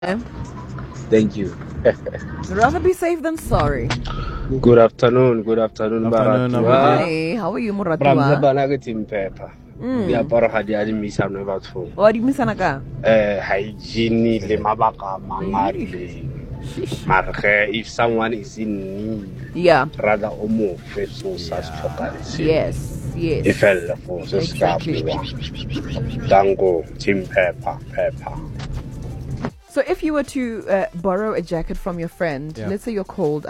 Thank you. Rather be safe than sorry. Good afternoon. Good afternoon. Hi, how are you, Muratua? Bana ke team pepper. Diaparo ga di a di misano batho. What do you miss, Anaka? Hygiene le mabaka a mang a rileng. Mara if someone is in need, Yeah. rather o mo fe so sa se tlhokang se. Yes. E fella for se se ka bua. Dango team pepper. So if you were to borrow a jacket from your friend, let's say you're cold,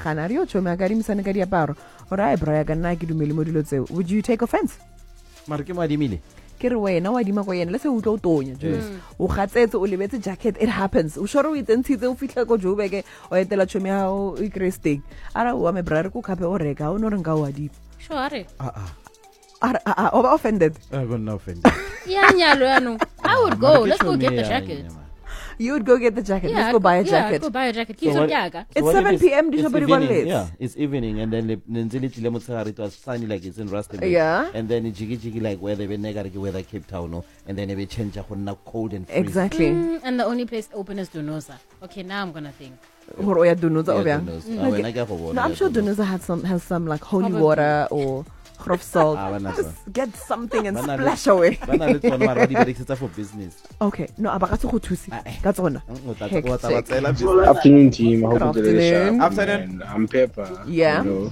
would you take offense? Let's say o tlo tonya o gatsetse o lebetse jacket, it happens o shoro o itsentshitse o fitla go Joburg o etela chomi ya o ikresting ara o me brother ko khape o reka o no re nka o adi sure are over offended. I'm gonna offended. Yeah, I would go. Let's go get the jacket. You would go get the jacket. Let's go buy a jacket. Go buy a jacket. It's 7 p.m. It's evening, yeah, it's evening, and then it was sunny like it's in Rustenburg. Yeah. And then it's jiggy like where they weather Cape Town, no? And then they change cold and freeze. Exactly. And the only place open is Dunosa. Okay, now I'm gonna think. No, I'm sure Dunosa has some like holy water or of salt. Just get something and splash away. For business. Okay. No, that's on. Afternoon team. I hope Good you afternoon. Afternoon. I'm Pepper. Yeah. You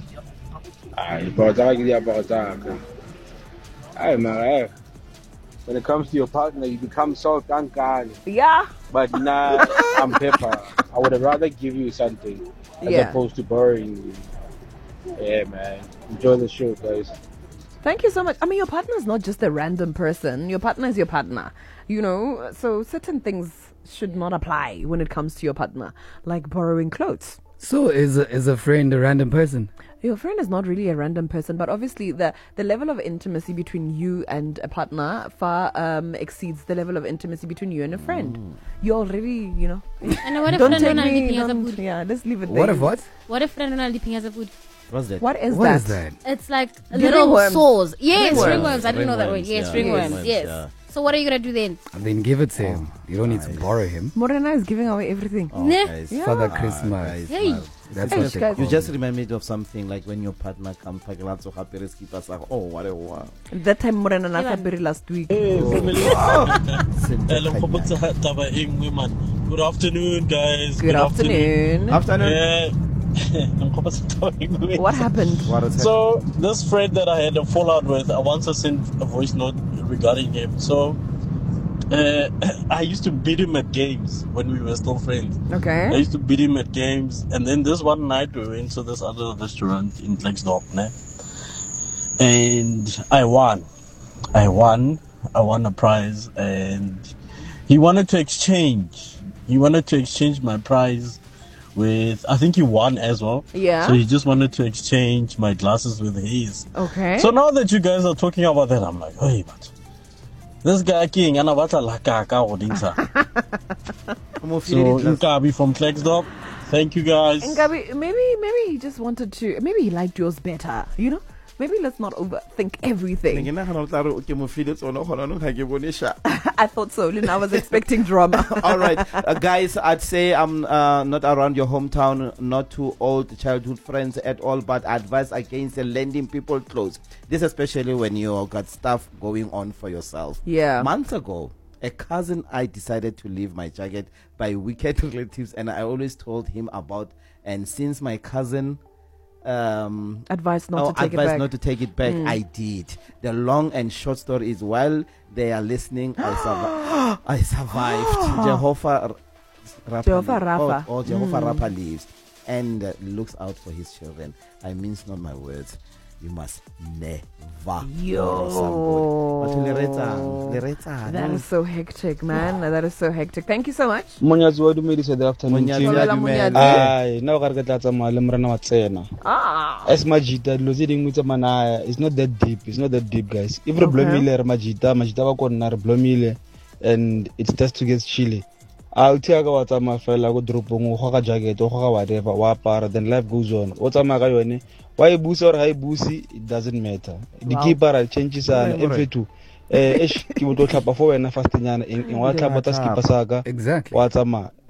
know. When it comes to your partner, you become salt and garlic. Yeah. But now I'm Pepper. I would rather give you something as opposed to borrowing you. Yeah, man. Enjoy the show, guys. Thank you so much. I mean, your partner is not just a random person. Your partner is your partner. You know, so certain things should not apply when it comes to your partner, like borrowing clothes. So is a friend a random person? Your friend is not really a random person, but obviously the level of intimacy between you and a partner far exceeds the level of intimacy between you and a friend. You already, you know. And what if don't friend take not me, leaping as a don't, food? yeah, let's leave it there. What if what? What if friend not leaping as a food? What's that? What is What that? is that? It's like Ringworms. little sores. Yes, Ringworms. ringworms. I didn't know that word. Yes, ringworms. Yes. Yeah. So what are you gonna do then? Then give it to him. You don't need to borrow him. Morena is giving away everything. Nah. Guys. Yeah. Father Christmas. Hey. That's Hey, what they guys. call You just remind me of something like when your partner comes, oh, what a wow. That time Morena Nasabiri last week. Good afternoon, guys. Good afternoon. What happened? So this friend that I had a fallout with, I once sent a voice note regarding him. So I used to beat him at games when we were still friends. I Okay. used to beat him at games, and then this one night we went to this other restaurant in Klerksdorp, and I won a prize, and he wanted to exchange my prize with, I think he won as well. Yeah. So he just wanted to exchange my glasses with his. Okay. So now that you guys are talking about that, I'm like, hey, but this guy king, and about so Nkabi from Klerksdorp, thank you guys. Ngabi, maybe he just wanted to. Maybe he liked yours better. You know. Maybe let's not overthink everything. I thought so. Lynn, I was expecting drama. All right, guys, I'd say I'm not around your hometown, not too old childhood friends at all, but advice against lending people clothes. This especially when you got stuff going on for yourself. Yeah. Months ago, a cousin I decided to leave my jacket by wicked relatives, and I always told him about. And since my cousin Advice not to take it back. not to take it back, I did. The long and short story is, while they are listening, I survived. Jehovah Rapha lives and looks out for his children. I means not my words. You must never borrow somebody. That is so hectic, man. That is so hectic. Thank you so much. Monyazi wa dumedisa the afternoon team. Ai, na ga re tla tsamaya le morena wa tsena. As majita lo tse dingwe tsa manaya, it's not that deep. It's not that deep, guys. If re blomile re majita ba konna re blomile, and it's just to get chilly. I'll tell you what I'm fela go dropong go ga jacket go ga whatever wa para, then life goes on. O tsama ga yone, why e busi or high busi, it doesn't matter. The keeper changes an every2. Ke mo tlo tlhapa for wena fast nyana in wa tlhapa ta skipa saka exactly wa tsama